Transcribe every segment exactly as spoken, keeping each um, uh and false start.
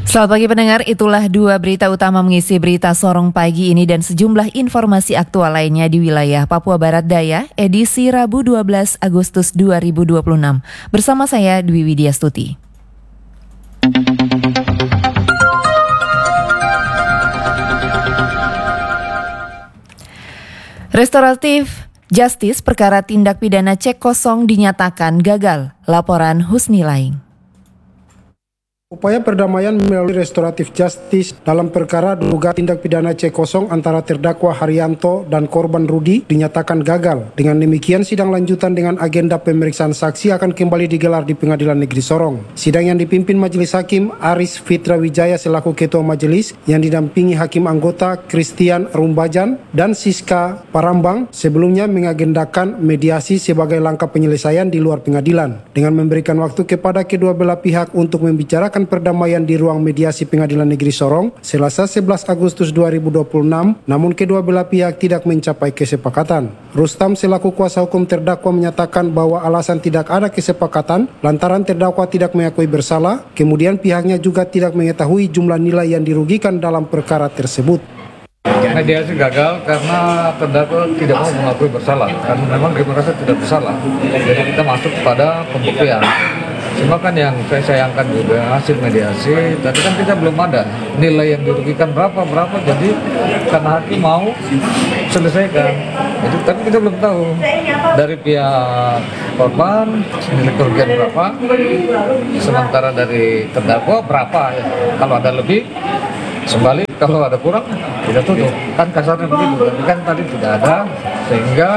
Selamat pagi pendengar, itulah dua berita utama mengisi berita Sorong pagi ini dan sejumlah informasi aktual lainnya di wilayah Papua Barat Daya, edisi Rabu dua belas Agustus dua ribu dua puluh enam. Bersama saya Dwi Widya Stuti. Restoratif Justice perkara tindak pidana cek kosong dinyatakan gagal. Laporan Husni Laing. Upaya perdamaian melalui restoratif justice dalam perkara dugaan tindak pidana cek kosong antara terdakwa Haryanto dan korban Rudi dinyatakan gagal. Dengan demikian, sidang lanjutan dengan agenda pemeriksaan saksi akan kembali digelar di Pengadilan Negeri Sorong. Sidang yang dipimpin Majelis Hakim Aris Fitra Wijaya selaku Ketua Majelis yang didampingi Hakim anggota Christian Rumbajan dan Siska Parambang sebelumnya mengagendakan mediasi sebagai langkah penyelesaian di luar pengadilan dengan memberikan waktu kepada kedua belah pihak untuk membicarakan perdamaian di ruang mediasi Pengadilan Negeri Sorong Selasa sebelas Agustus dua ribu dua puluh enam, namun kedua belah pihak tidak mencapai kesepakatan. Rustam selaku kuasa hukum terdakwa menyatakan bahwa alasan tidak ada kesepakatan lantaran terdakwa tidak mengakui bersalah, kemudian pihaknya juga tidak mengetahui jumlah nilai yang dirugikan dalam perkara tersebut. Mediasi gagal karena terdakwa tidak mau mengakui bersalah, karena memang dia merasa tidak bersalah. Jadi kita masuk pada pembuktian. Cuma kan yang saya sayangkan juga hasil mediasi, tadi kan kita belum ada nilai yang dirugikan berapa berapa, jadi karena hakim mau selesaikan, itu tapi kita belum tahu dari pihak korban nilai kerugian berapa, sementara dari terdakwa berapa ya. Kalau ada lebih kembali, kalau ada kurang tidak tutup, kan kasarnya begitu. Tapi kan tadi tidak ada, sehingga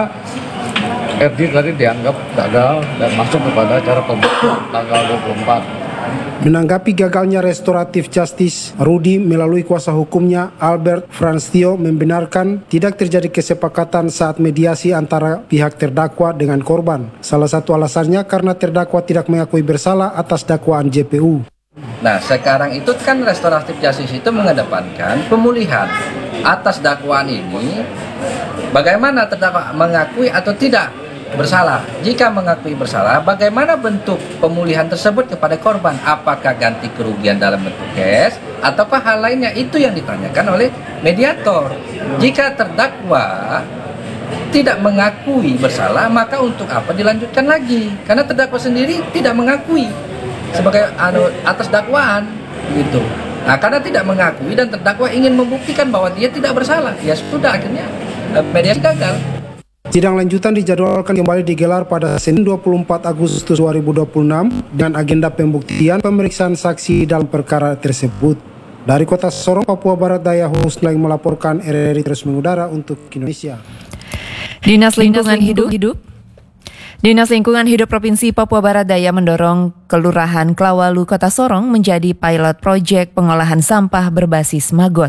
R D tadi dianggap gagal dan masuk kepada acara pembuktian tanggal dua puluh empat. Menanggapi gagalnya restoratif justice, Rudi melalui kuasa hukumnya Albert Franstio membenarkan tidak terjadi kesepakatan saat mediasi antara pihak terdakwa dengan korban. Salah satu alasannya karena terdakwa tidak mengakui bersalah atas dakwaan J P U. Nah, sekarang itu kan restoratif justice itu mengedepankan pemulihan atas dakwaan ini. Bagaimana terdakwa mengakui atau tidak bersalah? Jika mengakui bersalah, bagaimana bentuk pemulihan tersebut kepada korban? Apakah ganti kerugian dalam bentuk cash ataukah hal lainnya? Itu yang ditanyakan oleh mediator. Jika terdakwa tidak mengakui bersalah, maka untuk apa dilanjutkan lagi? Karena terdakwa sendiri tidak mengakui sebagai atas dakwaan gitu. Nah, karena tidak mengakui dan terdakwa ingin membuktikan bahwa dia tidak bersalah, ya sudah, akhirnya mediasi gagal. Sidang lanjutan dijadwalkan kembali digelar pada Senin dua puluh empat Agustus dua ribu dua puluh enam dengan agenda pembuktian pemeriksaan saksi dalam perkara tersebut. Dari Kota Sorong, Papua Barat Daya, Husni Laing melaporkan, R R I terus mengudara untuk Indonesia. Dinas Lingkungan Hidup, Hidup. Dinas Lingkungan Hidup Provinsi Papua Barat Daya mendorong Kelurahan Klawalu Kota Sorong menjadi pilot proyek pengolahan sampah berbasis maggot.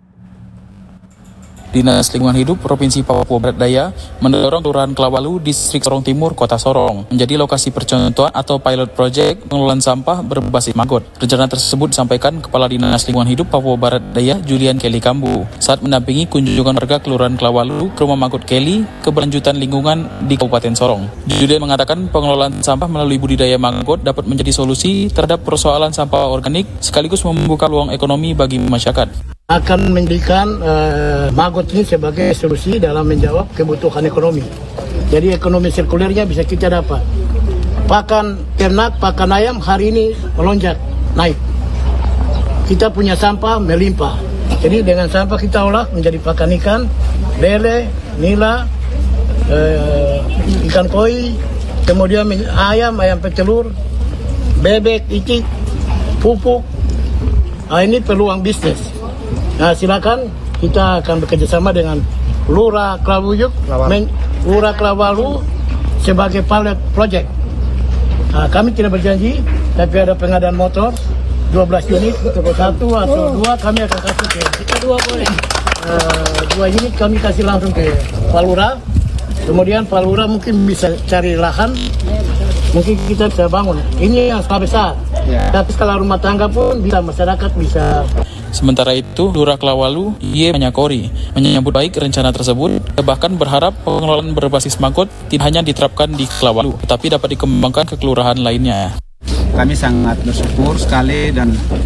Dinas Lingkungan Hidup Provinsi Papua Barat Daya mendorong Kelurahan Klawalu, Distrik Sorong Timur, Kota Sorong menjadi lokasi percontohan atau pilot project pengelolaan sampah berbasis maggot. Rencana tersebut disampaikan Kepala Dinas Lingkungan Hidup Papua Barat Daya, Julian Kelly Kambu, saat mendampingi kunjungan warga Kelurahan Klawalu ke rumah maggot Kelly keberlanjutan lingkungan di Kabupaten Sorong. Julian mengatakan pengelolaan sampah melalui budidaya maggot dapat menjadi solusi terhadap persoalan sampah organik sekaligus membuka peluang ekonomi bagi masyarakat. Akan menjadikan uh, maggot ini sebagai solusi dalam menjawab kebutuhan ekonomi. Jadi ekonomi sirkulernya bisa kita dapat. Pakan ternak, pakan ayam hari ini melonjak, naik. Kita punya sampah melimpah. Jadi dengan sampah kita olah menjadi pakan ikan, lele, nila, uh, ikan koi, kemudian ayam, ayam petelur, bebek, itik, pupuk. Nah, ini peluang bisnis. Nah, silakan kita akan bekerjasama dengan Lurah Klawalu, Lurah Klawalu sebagai pilot project. Nah, kami tidak berjanji, tapi ada pengadaan motor dua belas unit, satu atau dua kami akan kasih ke kita dua boleh. Uh, dua unit kami kasih langsung ke Pak Lurah. Kemudian Pak Lurah mungkin bisa cari lahan, mungkin kita bisa bangun. Ini yang skala besar. Ya. Tapi skala rumah tangga pun bisa, masyarakat bisa. Sementara itu, Lurah Klawalu, Y. Manyakori, menyambut baik rencana tersebut, bahkan berharap pengelolaan berbasis maggot tidak hanya diterapkan di Klawalu, tetapi dapat dikembangkan ke kelurahan lainnya. Kami sangat bersyukur sekali dan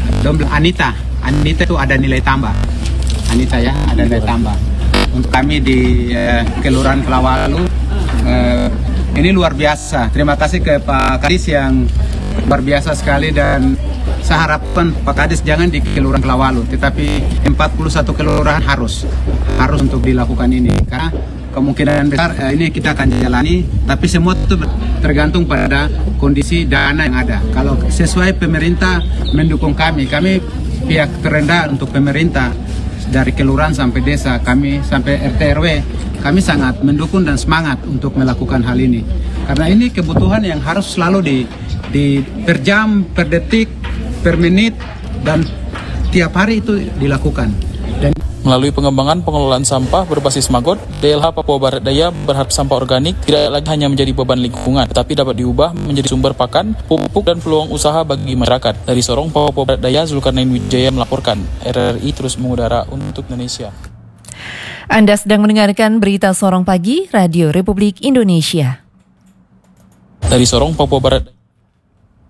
Anita, Anita itu ada nilai tambah. Anita ya, ada nilai tambah. Untuk kami di uh, Kelurahan Kelawalu, uh, ini luar biasa. Terima kasih ke Pak Kadis yang luar biasa sekali, dan saya harapkan Pak Kadis jangan di Kelurahan Kelawalu, tetapi empat puluh satu kelurahan harus harus untuk dilakukan ini, karena kemungkinan besar eh, ini kita akan jalani, tapi semua itu tergantung pada kondisi dana yang ada. Kalau sesuai pemerintah mendukung kami, kami pihak terendah untuk pemerintah dari kelurahan sampai desa, kami sampai R T R W, kami sangat mendukung dan semangat untuk melakukan hal ini. Karena ini kebutuhan yang harus selalu di, di per jam, per detik, per menit, dan tiap hari itu dilakukan. Dan melalui pengembangan pengelolaan sampah berbasis maggot, D L H Papua Barat Daya berharap sampah organik tidak lagi hanya menjadi beban lingkungan, tetapi dapat diubah menjadi sumber pakan, pupuk, dan peluang usaha bagi masyarakat. Dari Sorong, Papua Barat Daya, Zulkarnain Wijaya melaporkan. R R I terus mengudara untuk Indonesia. Anda sedang mendengarkan berita Sorong Pagi, Radio Republik Indonesia. Dari Sorong, Papua Barat